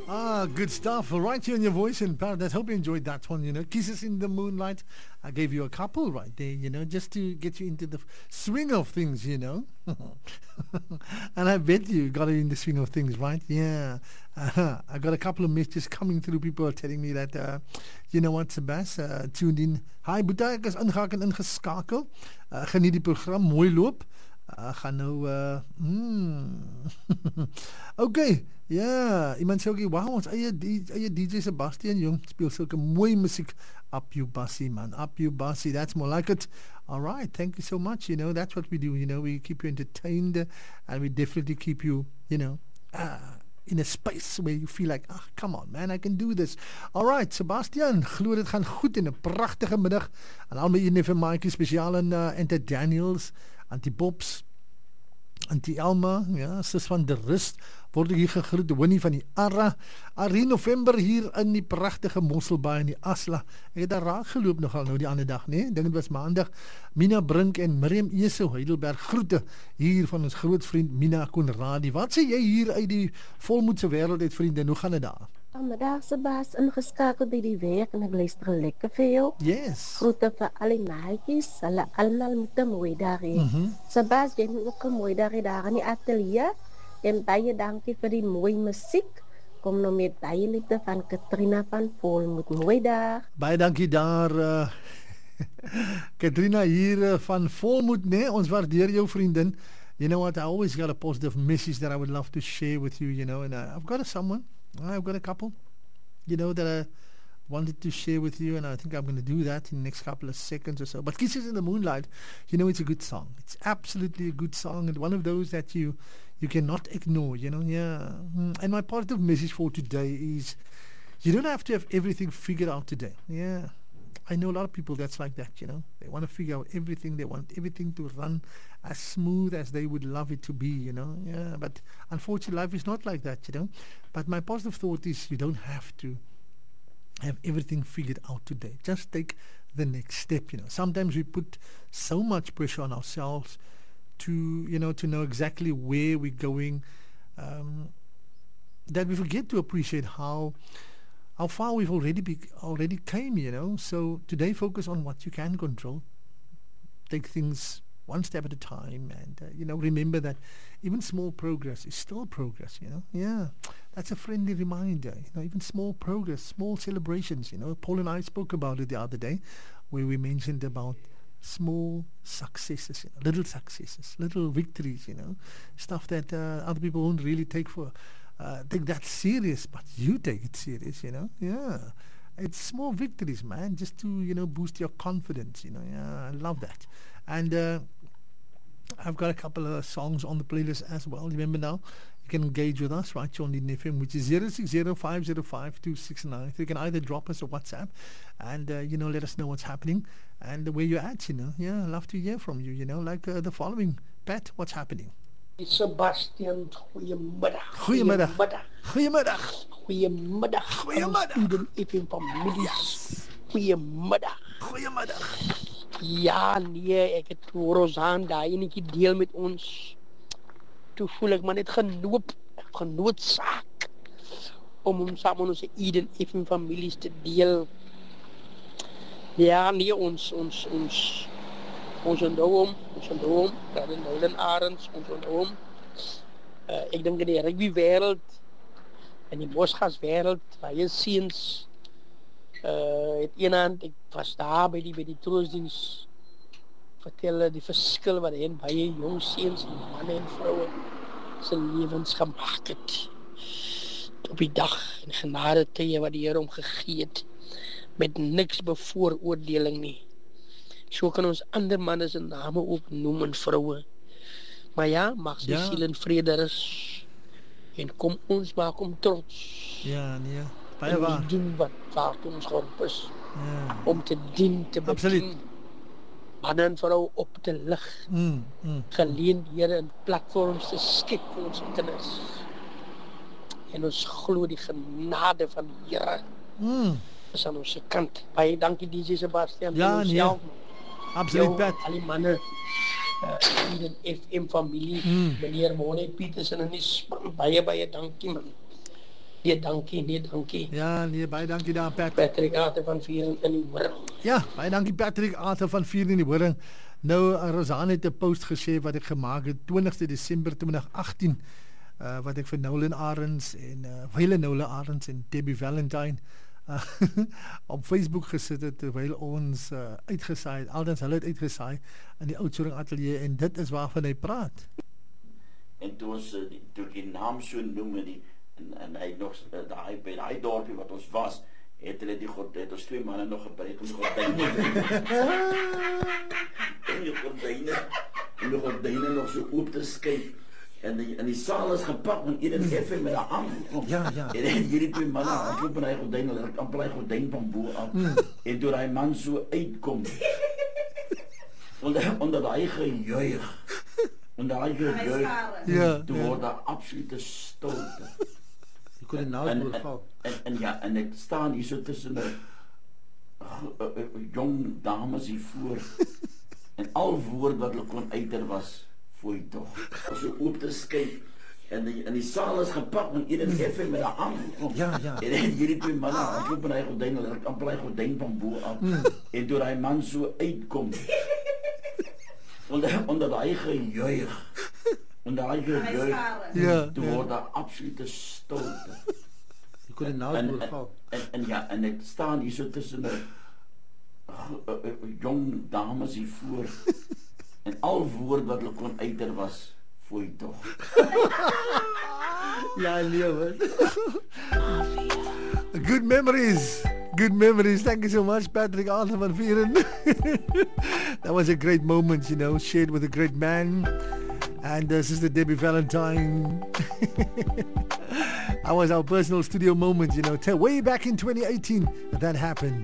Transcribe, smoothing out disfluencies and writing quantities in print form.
Good stuff. Right here in your voice in Paradise. Hope you enjoyed that one, Kisses in the Moonlight. I gave you a couple right there, just to get you into the swing of things, And I bet you got it in the swing of things, right? Yeah. I got a couple of messages coming through. People are telling me that, you know what, Sebas, tuned in. Hi, Boeta, ek is ingehaak en ingeskakel. Geniet die program, mooi loop. Gaan nou okay, ja, iemand sê ook, wow, ons eie DJ Sebastian Jung speel sulke mooi musiek. Up you bassie, man, up you bassie, that's more like it. Alright, thank you so much, that's what we do, we keep you entertained, and we definitely keep you, in a space where you feel like, come on man, I can do this. Alright, Sebastian, glo dit gaan goed en 'n pragtige middag aan al my NFM maatjies, spesiaal aan Enter Daniels, Antie Bobs, Antie Elma, ja, sis van de Rust, word hier gegroet, Winnie van die Arra, Arie November hier in die pragtige Mosselbaai in die Asla. Ek het daar raak geloop nogal nou die ander dag, nee, dink het was maandag. Mina Brink en Miriam Esau, Heidelberg, groete hier van ons groot vriend Mina Konradi. Wat sê jy hier uit die volmoedse wêreld uit, vriende, hoe gaan dit daar? Vanmiddag se baas ingeskakeld by die werk en ek luister lekker vir jou. Yes. Groete vir al die maatjies, hulle almal met 'n mooi dag hê. Sebaas, jy moet ook 'n mooi dag hê daar in die ateljee. En baie dankie vir die mooi musiek. Kom nou met baie liefde van Katrina van Volmoed. Mooi dag. Baie dankie daar, Katrina hier van Volmoed, nee, ons waardeer jou vriendin. You know what, I always got a positive message that I would love to share with you, and I've got I've got a couple, that I wanted to share with you, and I think I'm going to do that in the next couple of seconds or so. But Kisses in the Moonlight, it's a good song. It's absolutely a good song, and one of those that you cannot ignore, yeah. And my positive message for today is, you don't have to have everything figured out today, yeah. I know a lot of people that's like that, They want to figure out everything. They want everything to run as smooth as they would love it to be, Yeah, but unfortunately, life is not like that, But my positive thought is you don't have to have everything figured out today. Just take the next step, Sometimes we put so much pressure on ourselves to know exactly where we're going, that we forget to appreciate how far we've already came, So today, focus on what you can control. Take things one step at a time, and remember that even small progress is still progress. Yeah, that's a friendly reminder. Even small progress, small celebrations. Paul and I spoke about it the other day, where we mentioned about small successes, little successes, little victories. Stuff that other people won't really take that serious, but you take it serious, Yeah, it's small victories, man, just to boost your confidence, Yeah, I love that. And I've got a couple of songs on the playlist as well. Remember now, you can engage with us right here on the FM, which is 060-505-2693. You can either drop us a WhatsApp and let us know what's happening and where you're at. Yeah, I'd love to hear from you. Like the following. Pat, what's happening? Sebastian, goeiemiddag. Goeiemiddag. Goeiemiddag. Goeiemiddag. Goeiemiddag. Student FM familie. Goeiemiddag. Goeiemiddag. Ja, nee, ek het Rosaan daai enetjie deel met ons. Toe voel ek maar net genoodsaak om hom saam met ons Eden FM families te deel. Ja, nee, ons onthou hom, dat in Nolan Arends, ons onthou hom. Ek dink in die rugby wêreld, in die Bosgas wêreld, waar jy seuns, het eenhand, ek was daar by die troostdiens, vertel die verskil wat hy baie jong seuns, manne en vroue, sy lewens gemaak het. Op die dag en genade tye wat die Here hom gegee het, met niks bevooroordeling nie. So kan ons ander manne se name ook noem en vroue. Maar ja, mag sy siel in vrede rus. En kom ons maak hom trots. Ja, nee. Baie waar. Ons doen wat waartoe ons geroep is. Ja. Om te dien, te bedien. Man en vrou op te lig. Geleenthede en platforms te skep vir ons kinders. En ons glo die genade van die Here. Is aan onze kant. Baie dankie DJ Sebastian. Ja, nee. Absoluut, Pat. Al die manne, Eden FM familie, meneer Mone Petersen en die span, baie dankie man. Nee, dankie. Ja, nee, baie dankie daar Pat. Patrick Arthur van Vieren in die Horing. Ja, baie dankie Patrick Arthur van 4 in die Horing. Nou, Rosanne het 'n post gesê wat ek gemaak het 20 Desember 2018 wat ek vir Nolan Arends en Wyle Nolan Arends en Debbie Valentine op Facebook gesit het terwyl ons uitgesaai het. Aldens hulle het uitgesaai in die Oudtshoorn ateljee en dit is waarvan hy praat. En toe ons toe die naam so noem en hy nog daai by daai dorpie wat ons was, het hulle het ons 2 manne nog gebruik om die gordyne nog so oop te skuif. En die saal is gepak en iedereen effe met 'n arm. Ja. En hierdie 2 manne hardloop in hy gordyn, hulle het amper hy gordyn van bo af. En toe hy man so uitkom. Onder daai gejuig. Ja. Toe word daar absolute stilte. Jy kon nou oorval. En ek staan hier so tussen 'n jong dames hier voor. En al woord wat hulle kon uiter was, fooi tog. So oop te skuif. En die saal is gepak en iedereen effe met 'n arm. Ja. En hierdie 2 manne hardloop in hy gordyn, hulle het amper hy gordyn van bo af. En toe hy man so uitkom. Onder daai gejuig. Ja. Toe word daar absolute stilte. Jy kon nou oorval. En ek staan hier so tussen 'n jong dames hier voor. En al woord wat hulle kon uiter was, fooi tog. Ja, lewe. Good memories. Thank you so much, Patrick Arthur van Vieren. That was a great moment, shared with a great man. And Sister Debbie Valentine. That was our personal studio moment, way back in 2018 that happened.